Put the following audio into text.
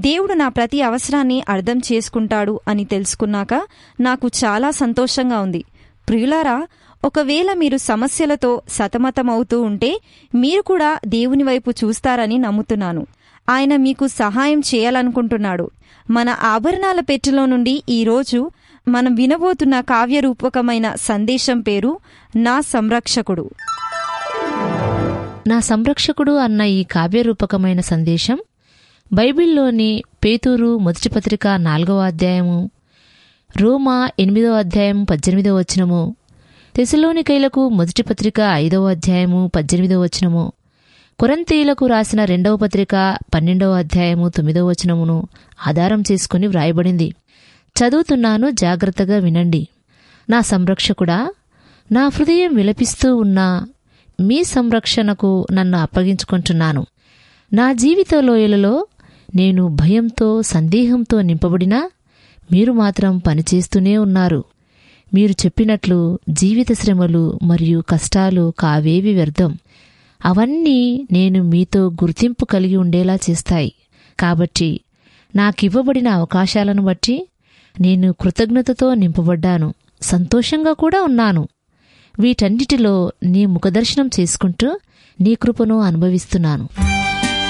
దేవుడు నా ప్రతి అవసరాన్ని అర్థం చేసుకుంటాడు అని తెలుసుకున్నాక నాకు చాలా సంతోషంగా ఉంది. ప్రియులారా, ఒకవేళ మీరు సమస్యలతో సతమతమవుతూ ఉంటే మీరు కూడా దేవుని వైపు చూస్తారని నమ్ముతున్నాను. ఆయన మీకు సహాయం చేయాలనుకుంటున్నాడు. మన ఆభరణాల పెట్టెలో నుండి ఈరోజు మనం వినబోతున్న కావ్యరూపకమైన సందేశం పేరు నా సంరక్షకుడు. నా సంరక్షకుడు అన్న ఈ కావ్యరూపకమైన సందేశం బైబిల్లోని పేతురు మొదటి పత్రిక 4వ అధ్యాయము, రోమా 8వ అధ్యాయం 18వ వచనము, తెసలోనికైలకు మొదటి పత్రిక 5వ అధ్యాయము 18వ వచనము, కొరింథీయులకు రాసిన 2వ పత్రిక 12వ అధ్యాయము 9వ వచనమును ఆధారం చేసుకుని వ్రాయబడింది. చదువుతున్నాను, జాగ్రత్తగా వినండి. నా సంరక్షకుడా, నా హృదయం విలపిస్తూ ఉన్నా మీ సంరక్షణకు నన్ను అప్పగించుకుంటున్నాను. నా జీవిత లోయలలో నేను భయంతో సందేహంతో నింపబడినా మీరు మాత్రం పనిచేస్తూనే ఉన్నారు. మీరు చెప్పినట్లు జీవిత శ్రమలు మరియు కష్టాలు కావేవి వ్యర్థం. అవన్నీ నేను మీతో గుర్తింపు కలిగి ఉండేలా చేస్తాయి. కాబట్టి నాకివ్వబడిన అవకాశాలను బట్టి నేను కృతజ్ఞతతో నింపబడ్డాను, సంతోషంగా కూడా ఉన్నాను. వీటన్నిటిలో నీ ముఖదర్శనం చేసుకుంటూ నీ కృపను అనుభవిస్తున్నాను.